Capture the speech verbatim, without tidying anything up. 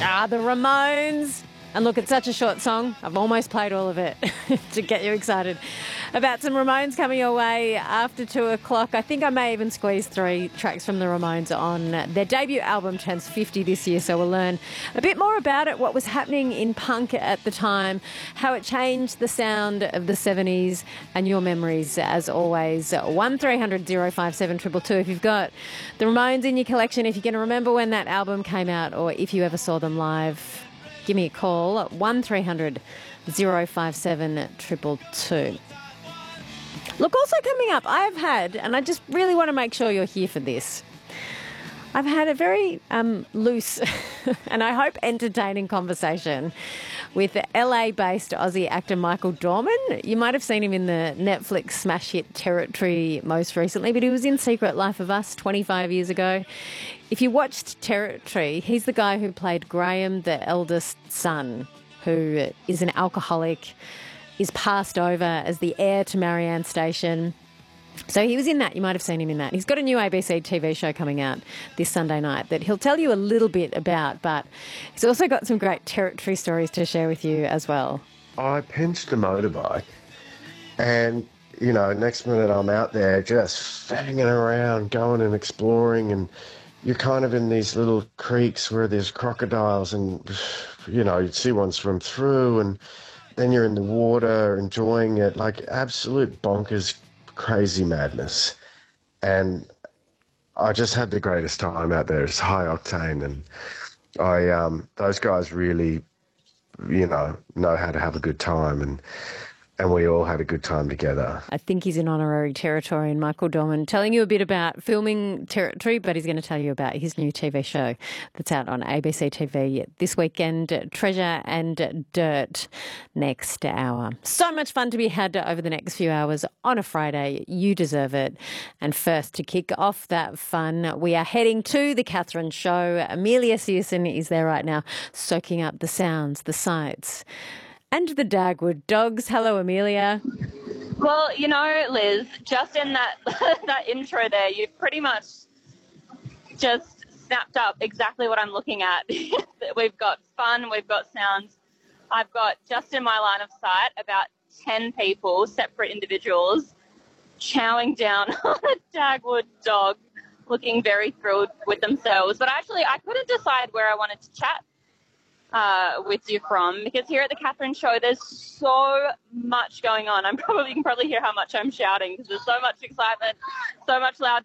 Ah, the Ramones. And look, it's such a short song. I've almost played all of it to get you excited about some Ramones coming your way after two o'clock. I think I may even squeeze three tracks from the Ramones on. Their debut album turns fifty this year, so we'll learn a bit more about it, what was happening in punk at the time, how it changed the sound of the seventies, and your memories, as always. one three hundred oh five seven two two two if you've got the Ramones in your collection, if you can remember when that album came out, or if you ever saw them live. Give me a call at one three hundred oh five seven two two two. Look, also coming up, I've had, and I just really want to make sure you're here for this, I've had a very um, loose and I hope entertaining conversation with L A-based Aussie actor Michael Dorman. You might have seen him in the Netflix smash hit Territory most recently, but he was in Secret Life of Us twenty-five years ago. If you watched Territory, he's the guy who played Graham, the eldest son, who is an alcoholic, is passed over as the heir to Marianne Station. So he was in that. You might have seen him in that. He's got a new A B C T V show coming out this Sunday night that he'll tell you a little bit about, but he's also got some great Territory stories to share with you as well. I pinched a motorbike and, you know, next minute I'm out there just fanging around, going and exploring, and you're kind of in these little creeks where there's crocodiles and, you know, you'd see one swim through, and then you're in the water enjoying it, like absolute bonkers crazy madness. And I just had the greatest time out there. It's high octane, and I um those guys really, you know, know how to have a good time, and and we all had a good time together. I think he's an honorary Territorian, Michael Dorman, telling you a bit about filming Territory, but he's going to tell you about his new T V show that's out on A B C T V this weekend, Treasure and Dirt, next hour. So much fun to be had over the next few hours on a Friday. You deserve it. And first, to kick off that fun, we are heading to the Catherine Show. Amelia Searson is there right now, soaking up the sounds, the sights, and the Dagwood dogs. Hello, Amelia. Well, you know, Liz, just in that that intro there, you pretty much just snapped up exactly what I'm looking at. We've got fun, we've got sounds. I've got, just in my line of sight, about ten people, separate individuals, chowing down on a Dagwood dog, looking very thrilled with themselves. But actually, I couldn't decide where I wanted to chat Uh, with you from, because here at the Catherine Show there's so much going on. I'm probably you can probably hear how much I'm shouting because there's so much excitement, so much loud